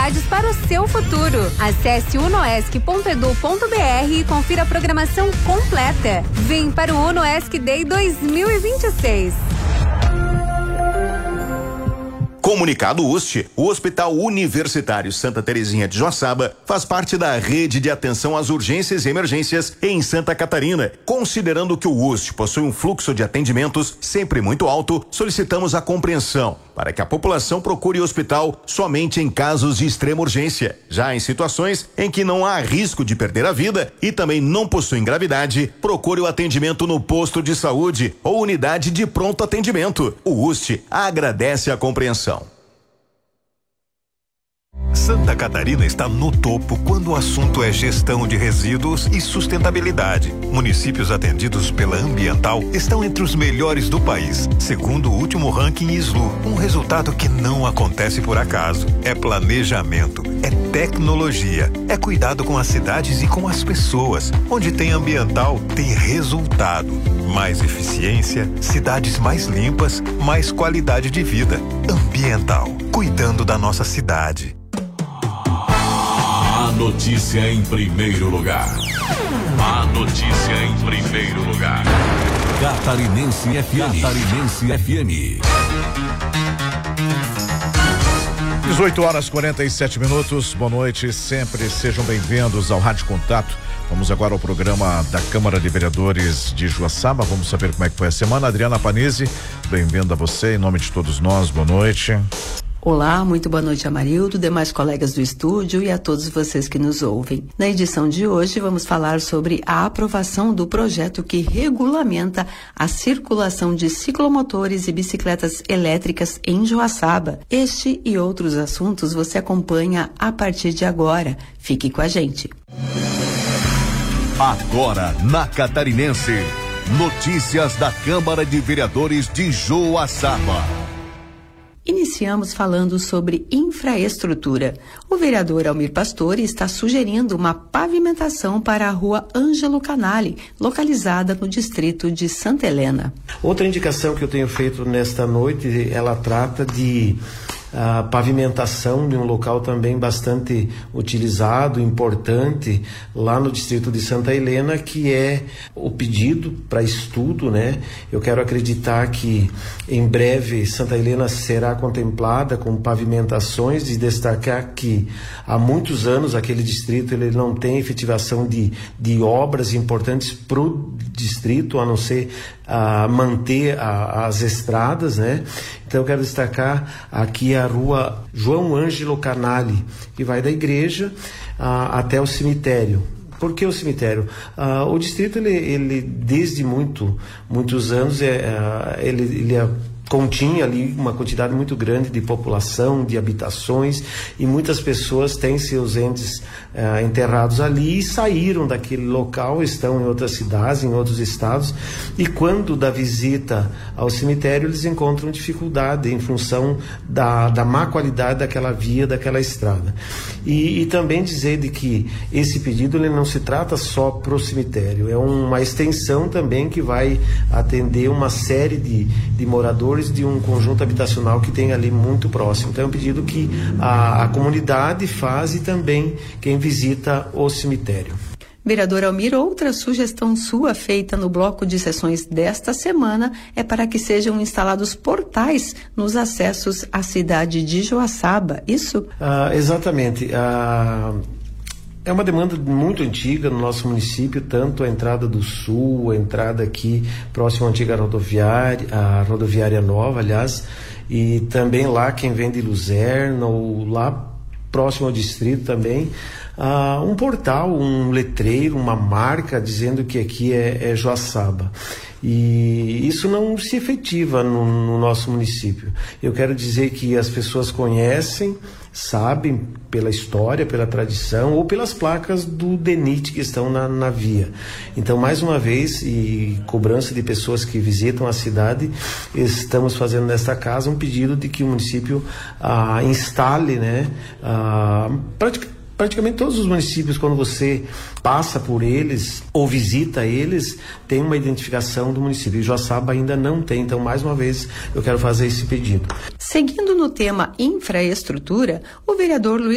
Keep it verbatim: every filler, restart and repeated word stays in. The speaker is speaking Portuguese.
oportunidades para o seu futuro. Acesse unoesc ponto edu ponto br e confira a programação completa. Vem para o Unoesc Day dois mil e vinte e seis. Comunicado U S T, o Hospital Universitário Santa Terezinha de Joaçaba faz parte da rede de atenção às urgências e emergências em Santa Catarina. Considerando que o U S T possui um fluxo de atendimentos sempre muito alto, solicitamos a compreensão para que a população procure o hospital somente em casos de extrema urgência. Já em situações em que não há risco de perder a vida e também não possuem gravidade, procure o atendimento no posto de saúde ou unidade de pronto atendimento. O U S T agradece a compreensão. Santa Catarina está no topo quando o assunto é gestão de resíduos e sustentabilidade. Municípios atendidos pela Ambiental estão entre os melhores do país, segundo o último ranking I S L U. Um resultado que não acontece por acaso. É planejamento, é tecnologia, é cuidado com as cidades e com as pessoas. Onde tem Ambiental, tem resultado. Mais eficiência, cidades mais limpas, mais qualidade de vida. Ambiental, cuidando da nossa cidade. A notícia em primeiro lugar. A notícia em primeiro lugar. Catarinense F M. Catarinense F M. dezoito horas e quarenta e sete minutos. Boa noite, sempre sejam bem-vindos ao Rádio Contato. Vamos agora ao programa da Câmara de Vereadores de Joaçaba. Vamos saber como é que foi a semana. Adriana Panizzi, bem-vinda a você, em nome de todos nós, boa noite. Olá, muito boa noite, Amarildo, demais colegas do estúdio e a todos vocês que nos ouvem. Na edição de hoje, vamos falar sobre a aprovação do projeto que regulamenta a circulação de ciclomotores e bicicletas elétricas em Joaçaba. Este e outros assuntos você acompanha a partir de agora. Fique com a gente. Agora, na Catarinense, notícias da Câmara de Vereadores de Joaçaba. Iniciamos falando sobre infraestrutura. O vereador Almir Pastore está sugerindo uma pavimentação para a rua Ângelo Canali, localizada no distrito de Santa Helena. Outra indicação que eu tenho feito nesta noite, ela trata de a pavimentação de um local também bastante utilizado, importante, lá no distrito de Santa Helena, que é o pedido para estudo, né? Eu quero acreditar que em breve Santa Helena será contemplada com pavimentações, e destacar que há muitos anos aquele distrito ele não tem efetivação de, de obras importantes para o distrito, a não ser a manter a, as estradas, né? Então eu quero destacar aqui a rua João Ângelo Canali, que vai da igreja a, até o cemitério. Por que o cemitério? Ah, o distrito, ele, ele desde muito, muitos anos, é, é, ele, ele é continha ali uma quantidade muito grande de população, de habitações, e muitas pessoas têm seus entes eh, enterrados ali e saíram daquele local, estão em outras cidades, em outros estados, e quando da visita ao cemitério eles encontram dificuldade em função da, da má qualidade daquela via, daquela estrada. E, e também dizer de que esse pedido ele não se trata só para o cemitério, é uma extensão também que vai atender uma série de, de moradores de um conjunto habitacional que tem ali muito próximo. Então é um pedido que a, a comunidade faz e também quem visita o cemitério. Vereador Almir, outra sugestão sua feita no bloco de sessões desta semana é para que sejam instalados portais nos acessos à cidade de Joaçaba, isso? Ah, exatamente. Ah, É uma demanda muito antiga no nosso município, tanto a entrada do sul, a entrada aqui próximo à antiga rodoviária, a rodoviária nova, aliás, e também lá quem vem de Luzerna ou lá próximo ao distrito também, uh, um portal, um letreiro, uma marca dizendo que aqui é, é Joaçaba. E isso não se efetiva no, no nosso município. Eu quero dizer que as pessoas conhecem, sabem pela história, pela tradição ou pelas placas do D E N I T que estão na, na via. Então, mais uma vez, e cobrança de pessoas que visitam a cidade, estamos fazendo nesta casa um pedido de que o município ah, instale, né, ah, praticamente Praticamente todos os municípios, quando você passa por eles ou visita eles, tem uma identificação do município. E Joaçaba ainda não tem, então mais uma vez eu quero fazer esse pedido. Seguindo no tema infraestrutura, o vereador Luiz